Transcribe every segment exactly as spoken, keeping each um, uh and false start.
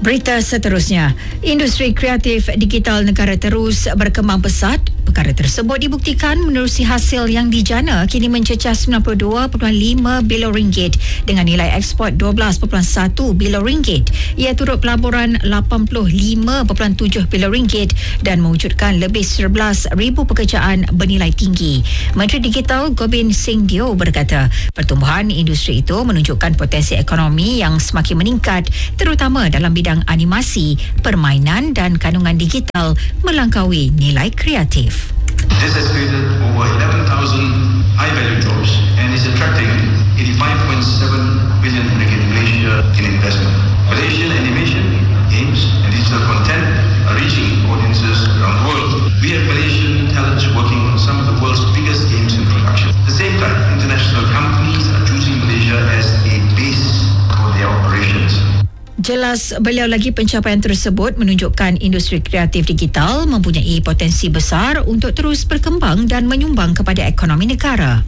Berita seterusnya, industri kreatif digital negara terus berkembang pesat. Perkara tersebut dibuktikan menerusi hasil yang dijana kini mencecah sembilan puluh dua perpuluhan lima bilion ringgit dengan nilai ekspor dua belas perpuluhan satu bilion ringgit. Ia turut pelaburan lapan puluh lima perpuluhan tujuh bilion ringgit dan mewujudkan lebih sebelas ribu pekerjaan bernilai tinggi. Menteri Digital Gobind Singh Deo berkata, pertumbuhan industri itu menunjukkan potensi ekonomi yang semakin meningkat terutama dalam bidang animasi, permainan dan kandungan digital melangkaui nilai kreatif. This has created over eleven thousand high-value jobs and is attracting eighty-five point seven billion ringgit Malaysia in investment. Malaysian animation, games and digital content are reaching audiences around the world. We have Malaysian talents working on some of the world's biggest games in production. At the same time, international companies are choosing Malaysia as a base for their operations. Jelas beliau lagi pencapaian tersebut menunjukkan industri kreatif digital mempunyai potensi besar untuk terus berkembang dan menyumbang kepada ekonomi negara.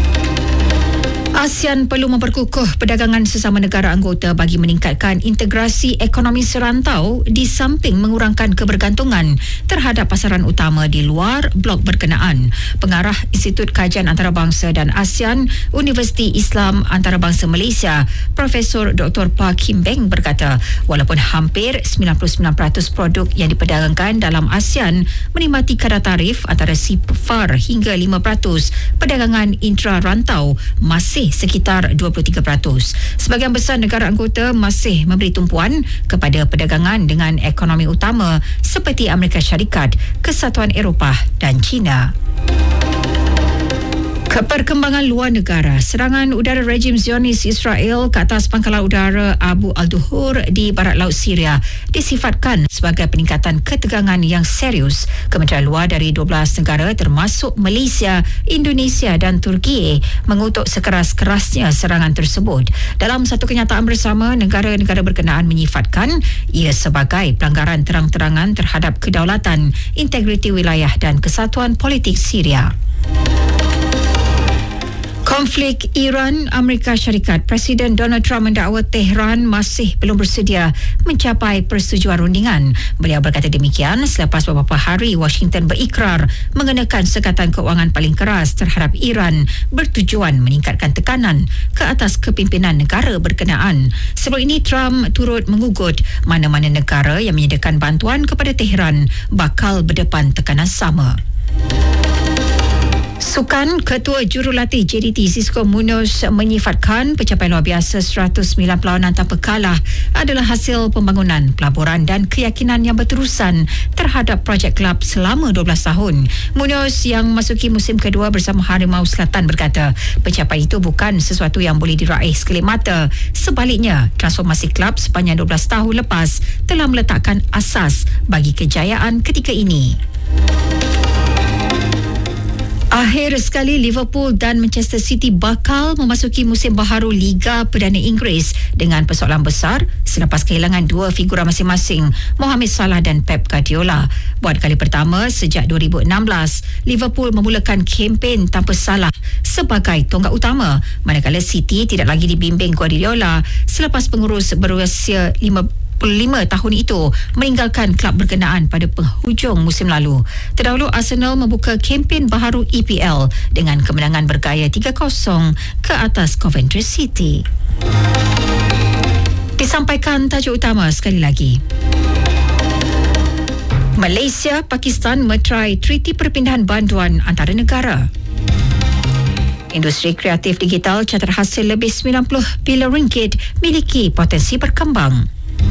ASEAN perlu memperkukuh perdagangan sesama negara anggota bagi meningkatkan integrasi ekonomi serantau di samping mengurangkan kebergantungan terhadap pasaran utama di luar blok berkenaan. Pengarah Institut Kajian Antarabangsa dan ASEAN Universiti Islam Antarabangsa Malaysia, Profesor Doktor Pa Kim Beng berkata, walaupun hampir sembilan puluh sembilan peratus produk yang diperdagangkan dalam ASEAN menikmati kadar tarif antara sifar hingga lima peratus, perdagangan intra-rantau masih sekitar dua puluh tiga peratus. Sebahagian besar negara anggota masih memberi tumpuan kepada perdagangan dengan ekonomi utama seperti Amerika Syarikat, Kesatuan Eropah dan China. Keperkembangan luar negara, serangan udara rejim Zionis Israel ke atas pangkalan udara Abu al-Duhur di barat laut Syria disifatkan sebagai peningkatan ketegangan yang serius. Kementerian Luar dari dua belas negara termasuk Malaysia, Indonesia dan Turki mengutuk sekeras-kerasnya serangan tersebut. Dalam satu kenyataan bersama, negara-negara berkenaan menyifatkan ia sebagai pelanggaran terang-terangan terhadap kedaulatan, integriti wilayah dan kesatuan politik Syria. Konflik Iran-Amerika Syarikat, Presiden Donald Trump mendakwa Tehran masih belum bersedia mencapai persetujuan rundingan. Beliau berkata demikian selepas beberapa hari Washington berikrar mengenakan sekatan kewangan paling keras terhadap Iran bertujuan meningkatkan tekanan ke atas kepimpinan negara berkenaan. Sebelum ini Trump turut mengugut mana-mana negara yang menyediakan bantuan kepada Tehran bakal berdepan tekanan sama. Sukan, Ketua Jurulatih J D T Xisco Munoz menyifatkan pencapaian luar biasa seratus sembilan perlawanan tanpa kalah adalah hasil pembangunan, pelaburan dan keyakinan yang berterusan terhadap projek kelab selama dua belas tahun. Munoz yang memasuki musim kedua bersama Harimau Selatan berkata, pencapaian itu bukan sesuatu yang boleh diraih sekelip mata. Sebaliknya, transformasi kelab sepanjang dua belas tahun lepas telah meletakkan asas bagi kejayaan ketika ini. Akhir sekali, Liverpool dan Manchester City bakal memasuki musim baharu Liga Perdana Inggeris dengan persoalan besar selepas kehilangan dua figura masing-masing, Mohamed Salah dan Pep Guardiola. Buat kali pertama sejak dua ribu enam belas, Liverpool memulakan kempen tanpa Salah sebagai tonggak utama, manakala City tidak lagi dibimbing Guardiola selepas pengurus berusia lima lima tahun itu meninggalkan kelab berkenaan pada penghujung musim lalu. Terdahulu Arsenal membuka kempen baharu E P L dengan kemenangan bergaya tiga kosong ke atas Coventry City. Disampaikan tajuk utama sekali lagi. Malaysia, Pakistan meterai treaty perpindahan bantuan antara negara. Industri kreatif digital catat hasil lebih sembilan puluh bilion ringgit miliki potensi berkembang.